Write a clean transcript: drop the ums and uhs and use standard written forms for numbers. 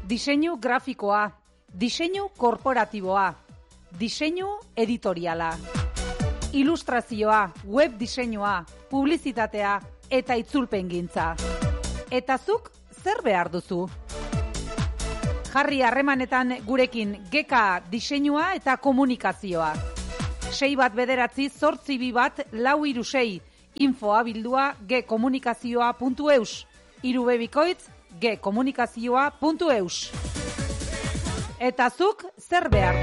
Diseinu grafikoa, diseinu korporatiboa, diseinu editoriala, ilustrazioa, web diseinua, publizitatea eta itzulpengintza. Eta zuk zer behar duzu? Jarri harremanetan gurekin GK diseinua eta komunikazioa. 61984 info abildua gkomunikazioa.eus, irubebikoitz gkomunikazioa.eus. Eta zuk zer behar